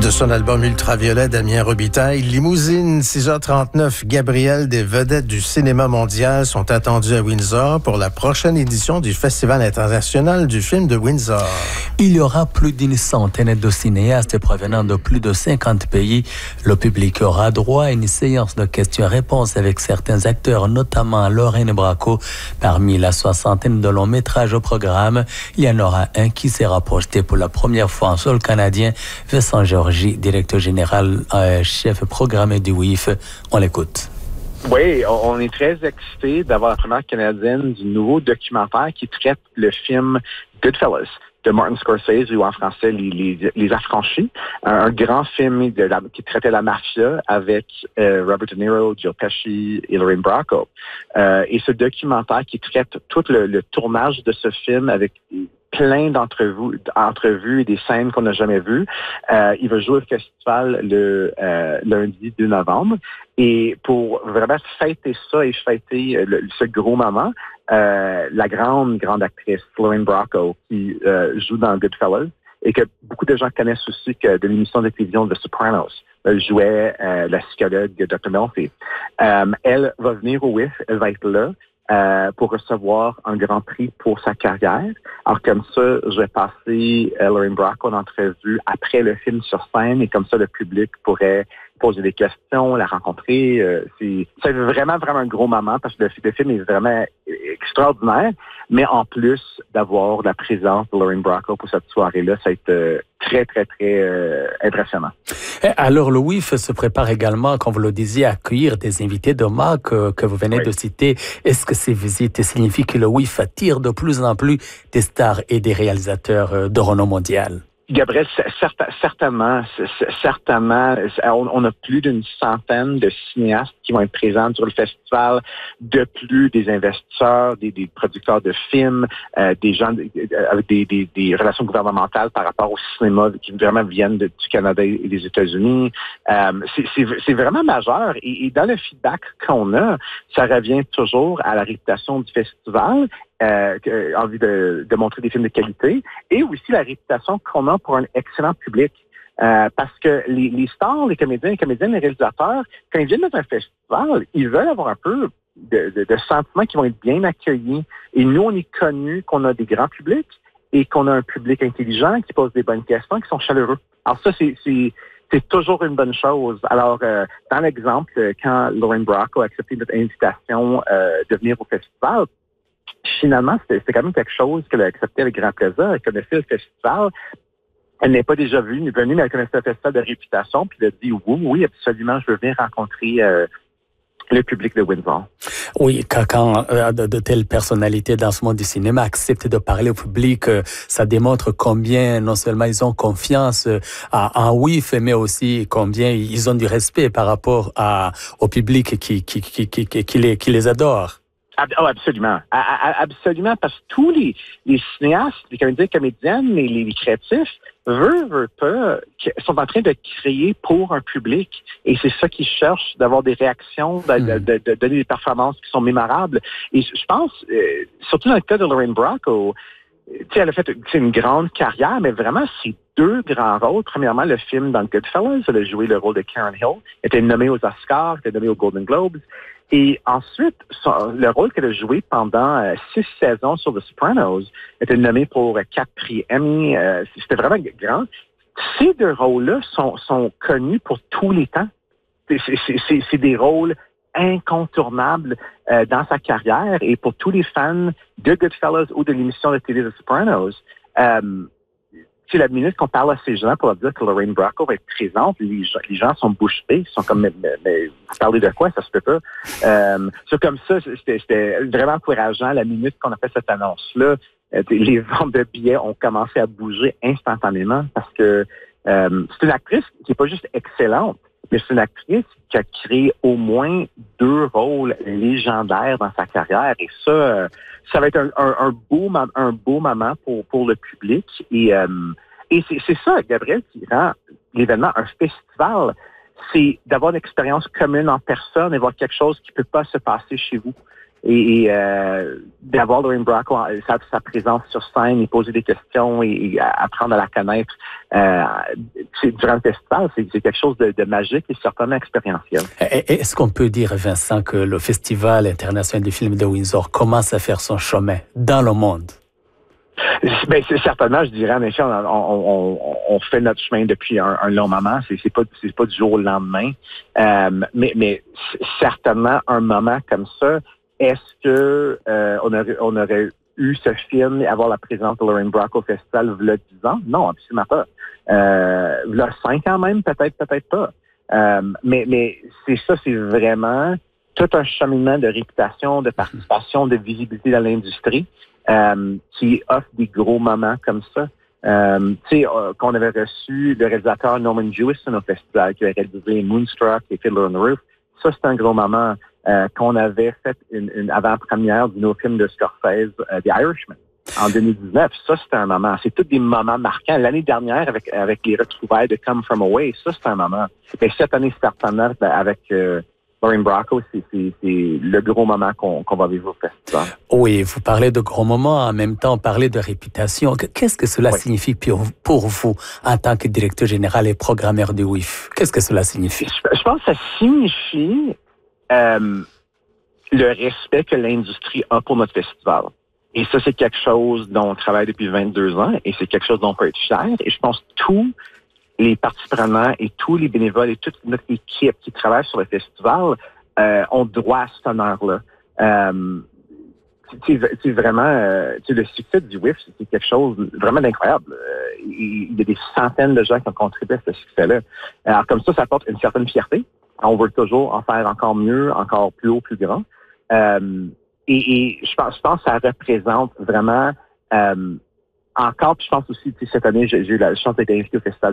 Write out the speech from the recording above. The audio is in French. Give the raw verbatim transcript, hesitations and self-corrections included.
De son album Ultraviolet, Damien Robitaille, Limousine, six heures trente-neuf, Gabriel, des vedettes du cinéma mondial sont attendues à Windsor pour la prochaine édition du Festival international du film de Windsor. Il y aura plus d'une centaine de cinéastes provenant de plus de cinquante pays. Le public aura droit à une séance de questions-réponses avec certains acteurs, notamment Lorraine Bracco. Parmi la soixantaine de longs métrages au programme, il y en aura un qui sera projeté pour la première fois en sol canadien. Vincent Georgie, directeur général, euh, chef programmé du W I F. On l'écoute. Oui, on est très excités d'avoir la première canadienne du nouveau documentaire qui traite le film Goodfellas de Martin Scorsese, ou en français, Les, les, les Affranchis, un, un grand film de la, qui traitait la mafia avec euh, Robert De Niro, Joe Pesci et Lorraine Bracco. Euh, et ce documentaire qui traite tout le, le tournage de ce film avec plein d'entrevues, d'entrevues et des scènes qu'on n'a jamais vues. Euh, il va jouer au festival le euh, lundi deux novembre. Et pour vraiment fêter ça et fêter le, ce gros moment, euh, la grande, grande actrice Lorraine Bracco, qui euh, joue dans Goodfellas, et que beaucoup de gens connaissent aussi que de l'émission de télévision The Sopranos, elle jouait euh, la psychologue docteur Melfi. Euh, elle va venir au W I F, elle va être là. Euh, pour recevoir un grand prix pour sa carrière. Alors comme ça, je vais passer euh, Lorraine Bracco en entrevue après le film sur scène et comme ça, le public pourrait poser des questions, la rencontrer. Euh, c'est, c'est vraiment, vraiment un gros moment parce que le, le film est vraiment extraordinaire. Mais en plus d'avoir la présence de Lorraine Bracco pour cette soirée-là, ça va être euh, très, très, très euh, impressionnant. Alors, le W I F se prépare également, comme vous le disiez, à accueillir des invités de marque euh, que vous venez oui. de citer. Est-ce que ces visites signifient que le W I F attire de plus en plus des stars et des réalisateurs euh, de renom mondial? Gabriel, certain, certainement, certainement, on, on a plus d'une centaine de cinéastes qui vont être présents sur le festival, de plus des investisseurs, des, des producteurs de films, euh, des gens avec des, des, des relations gouvernementales par rapport au cinéma qui vraiment viennent de, du Canada et des États-Unis. Euh, c'est, c'est, c'est vraiment majeur et, et dans le feedback qu'on a, ça revient toujours à la réputation du festival. Euh, envie de, de montrer des films de qualité et aussi la réputation qu'on a pour un excellent public. Euh, parce que les, les stars, les comédiens, les comédiennes, les réalisateurs, quand ils viennent dans un festival, ils veulent avoir un peu de, de, de sentiments qui vont être bien accueillis. Et nous, on est connus qu'on a des grands publics et qu'on a un public intelligent qui pose des bonnes questions, qui sont chaleureux. Alors ça, c'est... c'est C'est toujours une bonne chose. Alors, euh, dans l'exemple, quand Lorraine Bracco a accepté notre invitation euh, de venir au festival, finalement, c'était, c'était quand même quelque chose qu'elle a accepté avec grand plaisir. Elle connaissait le festival. Elle n'est pas déjà venue, venue mais elle connaissait le festival de réputation. Puis elle a dit oui, oui, absolument, je veux venir rencontrer euh, le public de Windsor. Oui, quand, quand euh, de, de telles personnalités dans ce monde du cinéma acceptent de parler au public, euh, ça démontre combien non seulement ils ont confiance euh, en W I F, mais aussi combien ils ont du respect par rapport à, au public qui, qui, qui, qui, qui, qui, les, qui les adore. Oh, absolument. Absolument, parce que tous les, les cinéastes, les comédiens, comédiennes, les, les créatifs, veulent, veulent pas, sont en train de créer pour un public. Et c'est ça qu'ils cherchent, d'avoir des réactions, de, de, de, de donner des performances qui sont mémorables. Et je pense, euh, surtout dans le cas de Lorraine Bracco, tu sais, elle a fait une grande carrière, mais vraiment, c'est deux grands rôles. Premièrement, le film dans Goodfellas, elle a joué le rôle de Karen Hill, elle était nommée aux Oscars, elle était nommée aux Golden Globes. Et ensuite, son, le rôle qu'elle a joué pendant euh, six saisons sur The Sopranos était nommé pour euh, quatre prix Emmy. Euh, c'était vraiment grand. Ces deux rôles-là sont, sont connus pour tous les temps. C'est, c'est, c'est, c'est des rôles incontournables euh, dans sa carrière et pour tous les fans de Goodfellas ou de l'émission de télé The Sopranos. Euh, C'est la minute qu'on parle à ces gens pour leur dire que Lorraine Bracco va être présente, les gens, les gens sont bouche bée, ils sont comme, mais, mais, mais vous parlez de quoi? Ça se peut pas. Euh, c'est comme ça, c'était, c'était vraiment encourageant. La minute qu'on a fait cette annonce-là, euh, les ventes de billets ont commencé à bouger instantanément parce que euh, c'est une actrice qui n'est pas juste excellente, mais c'est une actrice qui a créé au moins deux rôles légendaires dans sa carrière. Et ça, euh, ça va être un, un, un, beau, un beau moment pour, pour le public. Et, euh, et c'est, c'est ça, Gabriel, qui rend l'événement un festival. C'est d'avoir une expérience commune en personne et voir quelque chose qui ne peut pas se passer chez vous. et, et euh, d'avoir Lorraine Bracco, sa, sa présence sur scène et poser des questions et, et apprendre à la connaître euh, durant le festival, c'est, c'est quelque chose de, de magique et certainement expérientiel. Est-ce qu'on peut dire, Vincent, que le Festival international du film de Windsor commence à faire son chemin dans le monde? Ben, c'est certainement, je dirais, en effet, on, on, on, on fait notre chemin depuis un, un long moment. C'est, c'est pas, c'est pas du jour au lendemain. Euh, mais, mais certainement, un moment comme ça, est-ce que euh, on aurait, on aurait eu ce film et avoir la présence de Lorraine Bracco au festival il y a dix ans? Non, absolument pas. Euh, il y a cinq ans même, peut-être, peut-être pas. Euh, mais, mais c'est ça, c'est vraiment tout un cheminement de réputation, de participation, de visibilité dans l'industrie. Euh, qui offre des gros moments comme ça. Euh, tu sais, euh, qu'on avait reçu le réalisateur Norman Jewison au festival, qui avait réalisé Moonstruck et Fiddler on the Roof. Ça, c'est un gros moment. Euh, qu'on avait fait une, une avant-première du nouveau film de Scorsese, uh, The Irishman, en deux mille dix-neuf. Ça, c'était un moment. C'est tous des moments marquants. L'année dernière, avec avec les retrouvailles de Come From Away, ça, c'est un moment. Mais cette année, certainement, avec... Euh, Lorraine Bracco, c'est, c'est, c'est le gros moment qu'on, qu'on va vivre au festival. Oui, vous parlez de gros moments, en même temps, parlez de réputation. Qu'est-ce que cela oui. signifie pour, pour vous, en tant que directeur général et programmeur du W I F? Qu'est-ce que cela signifie? Je, je pense que ça signifie euh, le respect que l'industrie a pour notre festival. Et ça, c'est quelque chose dont on travaille depuis vingt-deux ans et c'est quelque chose dont on peut être fier. Et je pense que tout les parties prenantes et tous les bénévoles et toute notre équipe qui travaille sur le festival euh, ont droit à cet honneur-là. Euh, tu sais, vraiment, euh, le succès du W I F, c'est quelque chose vraiment d'incroyable. Euh, il y a des centaines de gens qui ont contribué à ce succès-là. Alors comme ça, ça apporte une certaine fierté. On veut toujours en faire encore mieux, encore plus haut, plus grand. Euh, et, et je pense, je pense que ça représente vraiment... Euh, encore, puis je pense aussi, cette année, j'ai, j'ai eu la chance d'être invité au Festival